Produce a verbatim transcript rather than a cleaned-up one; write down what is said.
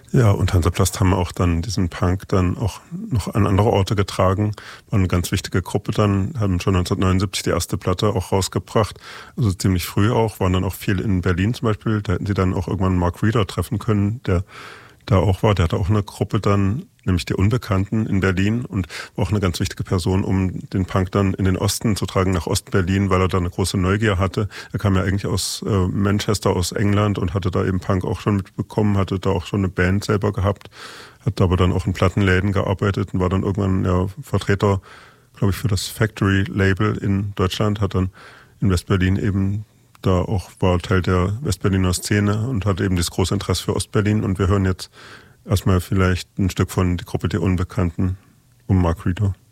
Ja, und Hansaplast haben auch dann diesen Punk dann auch noch an andere Orte getragen. War eine ganz wichtige Gruppe dann, haben schon neunzehnhundertneunundsiebzig die erste Platte auch rausgebracht. Also ziemlich früh auch, waren dann auch viel in Berlin zum Beispiel. Da hätten sie dann auch irgendwann Mark Reeder treffen können, der da auch war. Der hatte auch eine Gruppe dann, nämlich die Unbekannten in Berlin, und war auch eine ganz wichtige Person, um den Punk dann in den Osten zu tragen, nach Ostberlin, weil er da eine große Neugier hatte. Er kam ja eigentlich aus äh, Manchester, aus England, und hatte da eben Punk auch schon mitbekommen, hatte da auch schon eine Band selber gehabt, hat aber dann auch in Plattenläden gearbeitet und war dann irgendwann ja Vertreter, glaube ich, für das Factory-Label in Deutschland, hat dann in Westberlin eben da auch, war Teil der Westberliner Szene und hatte eben das große Interesse für Ostberlin. Und wir hören jetzt erstmal vielleicht ein Stück von Die Gruppe der Unbekannten um Mark Reeder.